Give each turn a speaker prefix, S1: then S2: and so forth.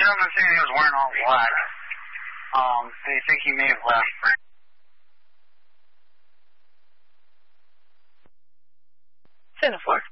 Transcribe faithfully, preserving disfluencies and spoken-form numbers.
S1: gentleman said he was wearing all black. Um, they think he may have left.
S2: ten to four.